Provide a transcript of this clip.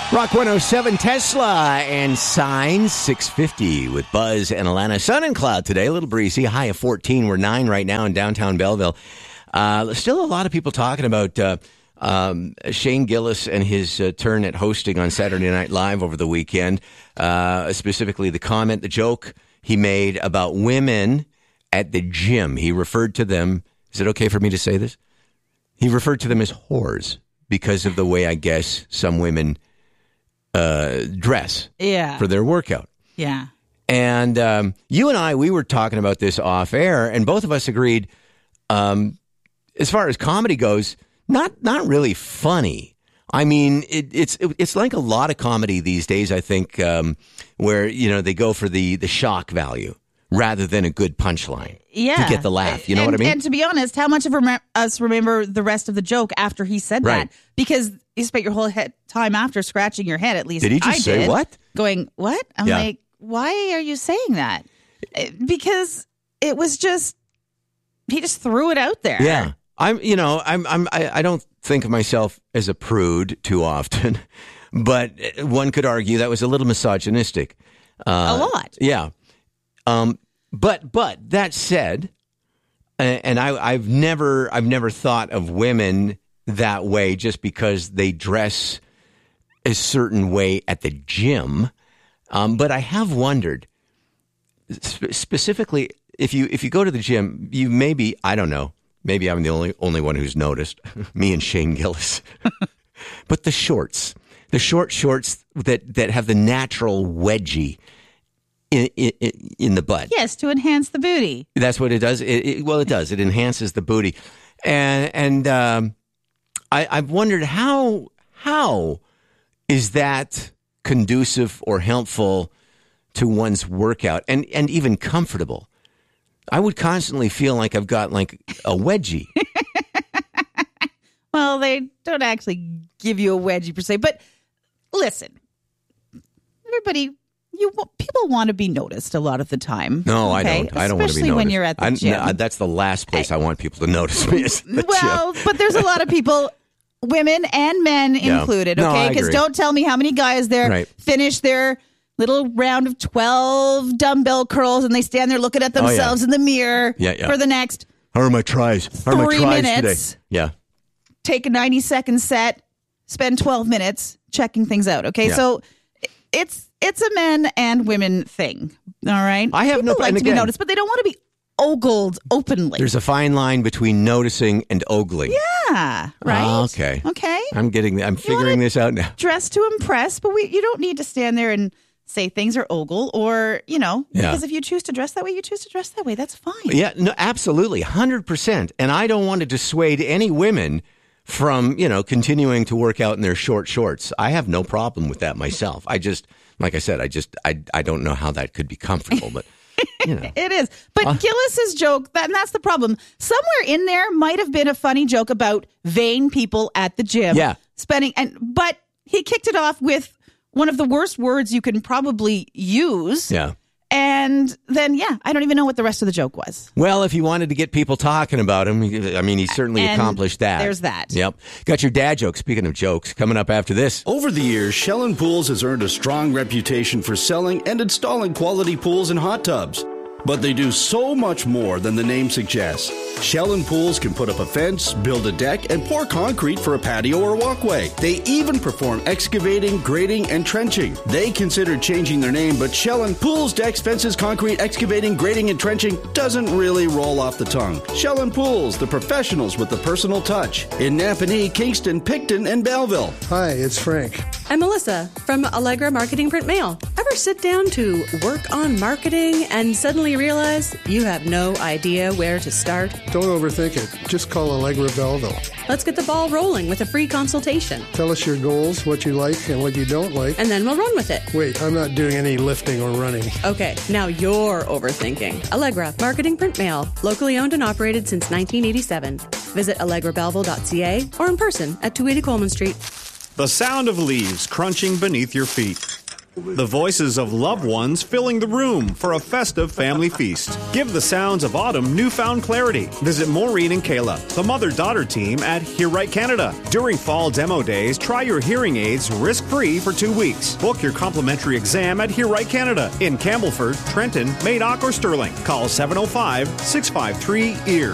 Rock 107 Tesla and Signs 650 with Buzz and Alana. Sun and cloud today, a little breezy, high of 14. We're 9 right now in downtown Belleville. Still a lot of people talking about Shane Gillis and his turn at hosting on Saturday Night Live over the weekend. Specifically the comment, the joke he made about women at the gym. He referred to them, is it okay for me to say this? He referred to them as whores because of the way, I guess, some women dress for their workout. Yeah. And you and I, we were talking about this off air, and both of us agreed, as far as comedy goes, not really funny. I mean, it's like a lot of comedy these days, I think, where, you know, they go for the shock value rather than a good punchline to get the laugh. You know what I mean? And to be honest, how much of us remember the rest of the joke after he said that? Because you spent your whole time after scratching your head, at least Did he just say what? Going, what? I'm like, why are you saying that? Because it was just, he just threw it out there. Yeah. I don't think of myself as a prude too often, but one could argue that was a little misogynistic. A lot. Yeah. But that said, and I've never thought of women that way just because they dress a certain way at the gym. But I have wondered specifically if you go to the gym, you maybe, I don't know, maybe I'm the only one who's noticed, me and Shane Gillis. But the short shorts that have the natural wedgie in the butt. Yes, to enhance the booty. That's what it does. It does. It enhances the booty. And I've wondered how is that conducive or helpful to one's workout and even comfortable? I would constantly feel like I've got like a wedgie. Well, they don't actually give you a wedgie per se, but listen, people want to be noticed a lot of the time. No, okay? I don't. I don't want to be noticed. Especially when you're at the gym. That's the last place I want people to notice me. Is the gym. But there's a lot of people, women and men included, okay? Because don't tell me how many guys there finish their little round of 12 dumbbell curls and they stand there looking at themselves in the mirror for the next How are my tries? 3 minutes. Today? Yeah. Take a 90-second set, spend 12 minutes checking things out, okay? Yeah. So it's a men and women thing, all right? I have People like to be noticed, but they don't want to be ogled openly. There's a fine line between noticing and ogling. Yeah, right? Okay. Okay. I'm figuring this out now. Dress to impress, but you don't need to stand there and say things or ogle or, because if you choose to dress that way, you choose to dress that way. That's fine. Yeah, no, absolutely. 100%. And I don't want to dissuade any women from, continuing to work out in their short shorts. I have no problem with that myself. I just, like I said, I don't know how that could be comfortable, but It is. But Gillis's joke, and that's the problem. Somewhere in there might have been a funny joke about vain people at the gym. Yeah. But he kicked it off with one of the worst words you can probably use. Yeah. And then, I don't even know what the rest of the joke was. Well, if he wanted to get people talking about him, he certainly accomplished that. There's that. Yep. Got your dad joke. Speaking of jokes, coming up after this. Over the years, Shell & Pools has earned a strong reputation for selling and installing quality pools and hot tubs. But they do so much more than the name suggests. Shell & Pools can put up a fence, build a deck, and pour concrete for a patio or walkway. They even perform excavating, grading, and trenching. They considered changing their name, but Shell & Pools decks, fences, concrete, excavating, grading, and trenching doesn't really roll off the tongue. Shell & Pools, the professionals with the personal touch. In Napanee, Kingston, Picton, and Belleville. Hi, it's Frank. I'm Melissa from Allegra Marketing Print Mail. Ever sit down to work on marketing and suddenly realize you have no idea where to start? Don't overthink it. Just call Allegra Belleville. Let's get the ball rolling with a free consultation. Tell us your goals, what you like and what you don't like. And then we'll run with it. Wait, I'm not doing any lifting or running. Okay, now you're overthinking. Allegra Marketing Print Mail. Locally owned and operated since 1987. Visit AllegraBelleville.ca or in person at 280 Coleman Street. The sound of leaves crunching beneath your feet. The voices of loved ones filling the room for a festive family feast. Give the sounds of autumn newfound clarity. Visit Maureen and Kayla, the mother-daughter team at Hear Right Canada. During fall demo days, try your hearing aids risk-free for 2 weeks. Book your complimentary exam at Hear Right Canada in Campbellford, Trenton, Madoc, or Sterling. Call 705-653-EAR.